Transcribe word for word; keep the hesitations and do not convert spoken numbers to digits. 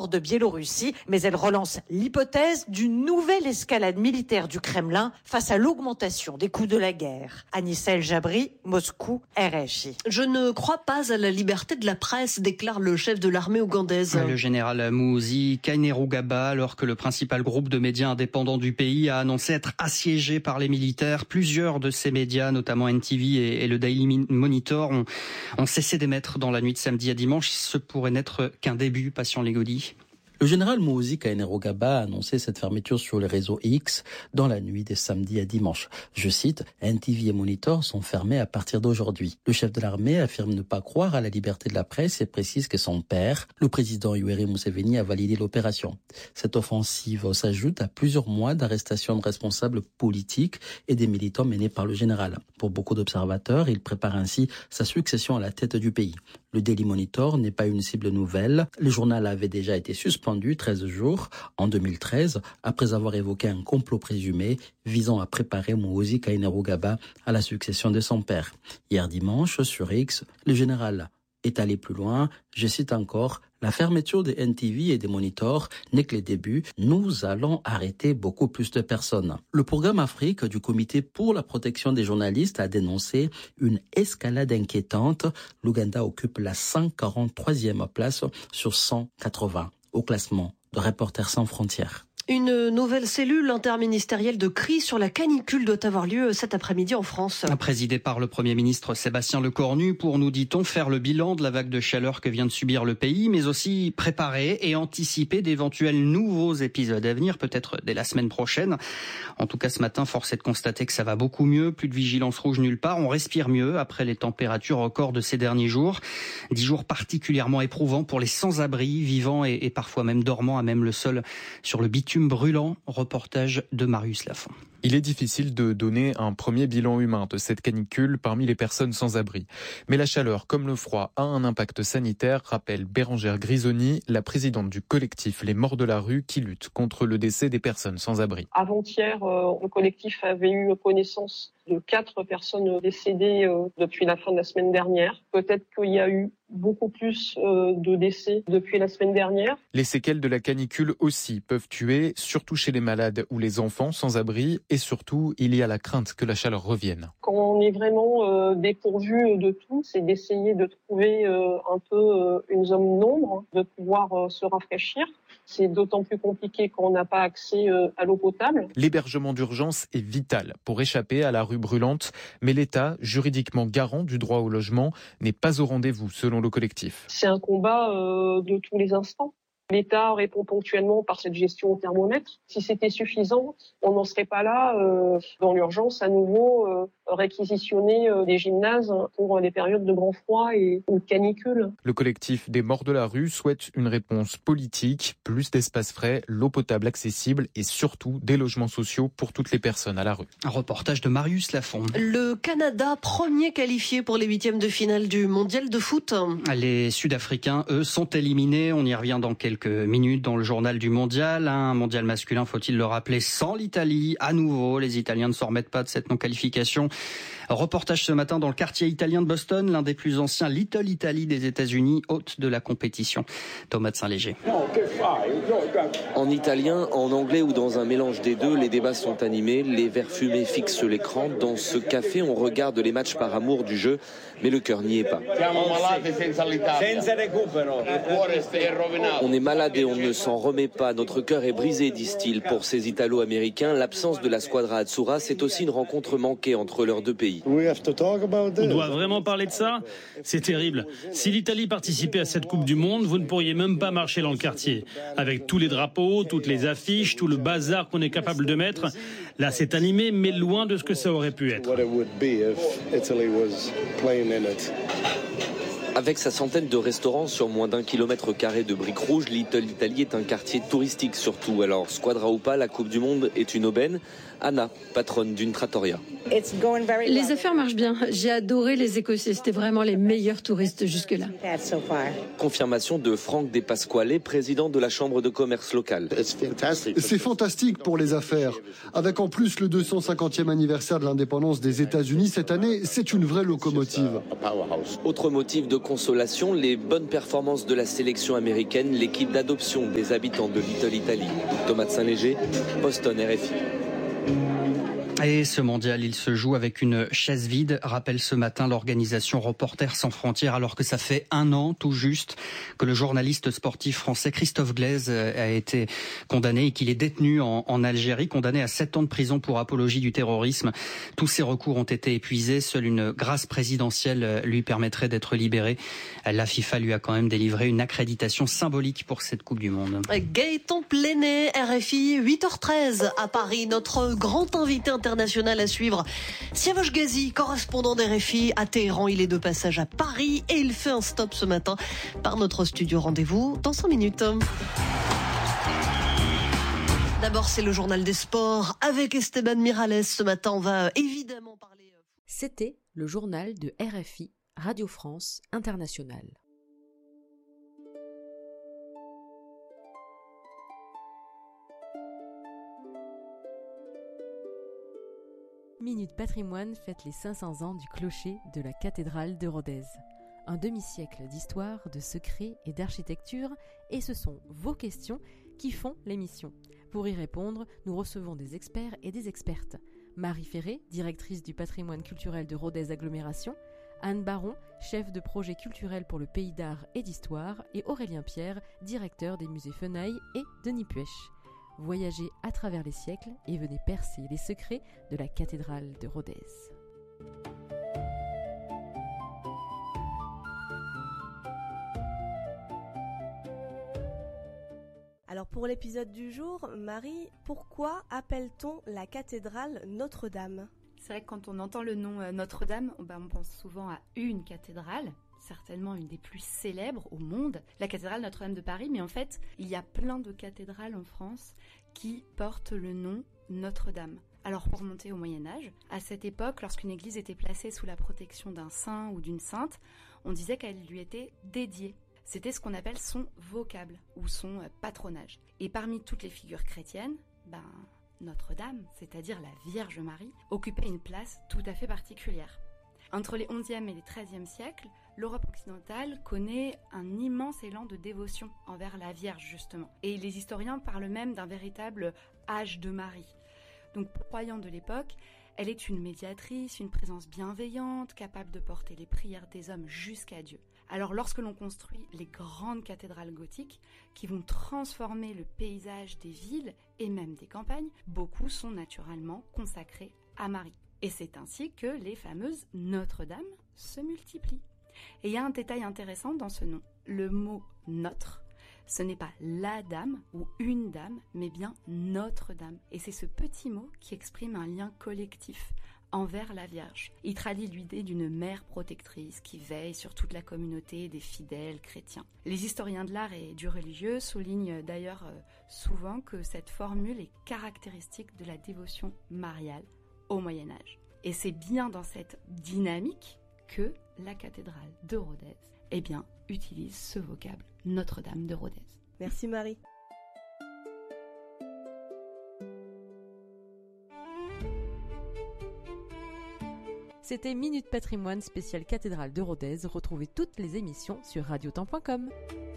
de Biélorussie, mais elle relance l'hypothèse d'une nouvelle escalade militaire du Kremlin face à l'augmentation des coûts de la guerre. Anissa El Jabri, Moscou, R F I. Je ne crois pas à la liberté de la presse, déclare le chef de l'armée ougandaise. Le général Muhoozi Kainerugaba, alors que le principal groupe de médias indépendants du pays a annoncé être assiégé par les militaires. Plusieurs de ces médias, notamment N T V et, et le Daily Monitor, ont, ont cessé d'émettre dans la nuit de samedi à dimanche. Ce pourrait n'être qu'un début, Patient Légaudy. Le général Muhoozi Kainerugaba a annoncé cette fermeture sur les réseaux X dans la nuit de samedi à dimanche. Je cite, N T V et Monitor sont fermés à partir d'aujourd'hui. Le chef de l'armée affirme ne pas croire à la liberté de la presse et précise que son père, le président Yoweri Museveni, a validé l'opération. Cette offensive s'ajoute à plusieurs mois d'arrestation de responsables politiques et des militants menés par le général. Pour beaucoup d'observateurs, il prépare ainsi sa succession à la tête du pays. Le Daily Monitor n'est pas une cible nouvelle. Le journal avait déjà été suspendu treize jours en deux mille treize après avoir évoqué un complot présumé visant à préparer Muhoozi Kainerugaba à la succession de son père. Hier dimanche, sur X, le général est allé plus loin. Je cite encore, la fermeture des N T V et des monitors n'est que le début. Nous allons arrêter beaucoup plus de personnes. Le programme Afrique du Comité pour la protection des journalistes a dénoncé une escalade inquiétante. L'Ouganda occupe la cent quarante-troisième place sur cent quatre-vingts au classement de Reporters sans frontières. Une nouvelle cellule interministérielle de crise sur la canicule doit avoir lieu cet après-midi en France. Présidée par le Premier ministre Sébastien Lecornu pour, nous dit-on, faire le bilan de la vague de chaleur que vient de subir le pays, mais aussi préparer et anticiper d'éventuels nouveaux épisodes à venir, peut-être dès la semaine prochaine. En tout cas, ce matin, force est de constater que ça va beaucoup mieux, plus de vigilance rouge nulle part, on respire mieux après les températures records de ces derniers jours. Dix jours particulièrement éprouvants pour les sans-abri, vivants et, et parfois même dormants à même le sol sur le bitume brûlant. Reportage de Marius Lafont. Il est difficile de donner un premier bilan humain de cette canicule parmi les personnes sans abri. Mais la chaleur, comme le froid, a un impact sanitaire, rappelle Bérangère Grisoni, la présidente du collectif Les Morts de la Rue qui lutte contre le décès des personnes sans abri. Avant-hier, euh, le collectif avait eu connaissance de quatre personnes décédées euh, depuis la fin de la semaine dernière. Peut-être qu'il y a eu beaucoup plus euh, de décès depuis la semaine dernière. Les séquelles de la canicule aussi peuvent tuer, surtout chez les malades ou les enfants sans abri. Et surtout, il y a la crainte que la chaleur revienne. Quand on est vraiment euh, dépourvu de tout, c'est d'essayer de trouver euh, un peu euh, une zone d'ombre, de pouvoir euh, se rafraîchir. C'est d'autant plus compliqué quand on n'a pas accès euh, à l'eau potable. L'hébergement d'urgence est vital pour échapper à la rue brûlante, mais l'État, juridiquement garant du droit au logement, n'est pas au rendez-vous selon le collectif. C'est un combat euh, de tous les instants. L'État répond ponctuellement par cette gestion au thermomètre. Si c'était suffisant, on n'en serait pas là euh, dans l'urgence à nouveau euh, réquisitionner euh, des gymnases pour les périodes de grand froid et de canicule. Le collectif des Morts de la Rue souhaite une réponse politique, plus d'espaces frais, l'eau potable accessible et surtout des logements sociaux pour toutes les personnes à la rue. Un reportage de Marius Lafont. Le Canada, premier qualifié pour les huitièmes de finale du mondial de foot. Les Sud-Africains, eux, sont éliminés. On y revient dans quelques minutes dans le journal du mondial. Un mondial masculin, faut-il le rappeler, sans l'Italie. À nouveau, les Italiens ne s'en remettent pas de cette non-qualification. Reportage ce matin dans le quartier italien de Boston, l'un des plus anciens Little Italy des États-Unis, hôte de la compétition. Thomas de Saint-Léger. En italien, en anglais ou dans un mélange des deux, les débats sont animés, les verres fumés fixent l'écran. Dans ce café, on regarde les matchs par amour du jeu, mais le cœur n'y est pas. On est malade et on ne s'en remet pas. Notre cœur est brisé, disent-ils. Pour ces Italo-Américains, l'absence de la Squadra Azzurra, c'est aussi une rencontre manquée entre leurs deux pays. On doit vraiment parler de ça ? C'est terrible. Si l'Italie participait à cette Coupe du Monde, vous ne pourriez même pas marcher dans le quartier. Avec tous les drapeaux, toutes les affiches, tout le bazar qu'on est capable de mettre, là c'est animé, mais loin de ce que ça aurait pu être. Avec sa centaine de restaurants sur moins d'un kilomètre carré de briques rouges, Little Italy est un quartier touristique surtout. Alors, Squadra ou pas, la Coupe du Monde est une aubaine. Anna, patronne d'une trattoria. Les affaires marchent bien. J'ai adoré les Écossais. C'était vraiment les meilleurs touristes jusque-là. Confirmation de Franck De Pasquale, président de la Chambre de commerce locale. C'est fantastique pour les affaires. Avec en plus le deux cent cinquantième anniversaire de l'indépendance des États-Unis cette année, c'est une vraie locomotive. Autre motif de consolation, les bonnes performances de la sélection américaine, l'équipe d'adoption des habitants de Little Italy. Thomas de Saint-Léger, Boston, R F I. Et ce mondial, il se joue avec une chaise vide, rappelle ce matin l'organisation Reporters sans frontières, alors que ça fait un an tout juste que le journaliste sportif français Christophe Glaise a été condamné et qu'il est détenu en, en Algérie, condamné à sept ans de prison pour apologie du terrorisme. Tous ses recours ont été épuisés, seule une grâce présidentielle lui permettrait d'être libéré. La FIFA lui a quand même délivré une accréditation symbolique pour cette Coupe du Monde. Gaëtan Plénet, R F I, huit heures treize à Paris, notre grand invité international international à suivre. Siavash Ghazi, correspondant d'R F I à Téhéran, il est de passage à Paris et il fait un stop ce matin par notre studio. Rendez-vous dans cinq minutes. D'abord, c'est le journal des sports avec Esteban Miralles. Ce matin, on va évidemment parler... C'était le journal de R F I, Radio France Internationale. Minute Patrimoine fête les cinq cents ans du clocher de la cathédrale de Rodez. Un demi-siècle d'histoire, de secrets et d'architecture, et ce sont vos questions qui font l'émission. Pour y répondre, nous recevons des experts et des expertes. Marie Ferré, directrice du patrimoine culturel de Rodez Agglomération, Anne Baron, chef de projet culturel pour le pays d'art et d'histoire, et Aurélien Pierre, directeur des musées Fenaille et Denis Puech. Voyagez à travers les siècles et venez percer les secrets de la cathédrale de Rodez. Alors pour l'épisode du jour, Marie, pourquoi appelle-t-on la cathédrale Notre-Dame ? C'est vrai que quand on entend le nom euh, Notre-Dame, on, bah, on pense souvent à une cathédrale, certainement une des plus célèbres au monde, la cathédrale Notre-Dame de Paris, mais en fait, il y a plein de cathédrales en France qui portent le nom Notre-Dame. Alors pour remonter au Moyen-Âge, à cette époque, lorsqu'une église était placée sous la protection d'un saint ou d'une sainte, on disait qu'elle lui était dédiée. C'était ce qu'on appelle son vocable ou son patronage. Et parmi toutes les figures chrétiennes, ben, Notre-Dame, c'est-à-dire la Vierge Marie, occupait une place tout à fait particulière. Entre les onzième et les treizième siècles, l'Europe occidentale connaît un immense élan de dévotion envers la Vierge, justement. Et les historiens parlent même d'un véritable âge de Marie. Donc, pour croyants de l'époque, elle est une médiatrice, une présence bienveillante, capable de porter les prières des hommes jusqu'à Dieu. Alors, lorsque l'on construit les grandes cathédrales gothiques, qui vont transformer le paysage des villes et même des campagnes, beaucoup sont naturellement consacrés à Marie. Et c'est ainsi que les fameuses Notre-Dame se multiplient. Et il y a un détail intéressant dans ce nom. Le mot « notre », ce n'est pas la dame ou une dame, mais bien Notre-Dame. Et c'est ce petit mot qui exprime un lien collectif envers la Vierge. Il traduit l'idée d'une mère protectrice qui veille sur toute la communauté des fidèles chrétiens. Les historiens de l'art et du religieux soulignent d'ailleurs souvent que cette formule est caractéristique de la dévotion mariale au Moyen-Âge. Et c'est bien dans cette dynamique que la cathédrale de Rodez, eh bien, utilise ce vocable Notre-Dame de Rodez. Merci Marie. C'était Minute Patrimoine spéciale cathédrale de Rodez. Retrouvez toutes les émissions sur radiotemps point com.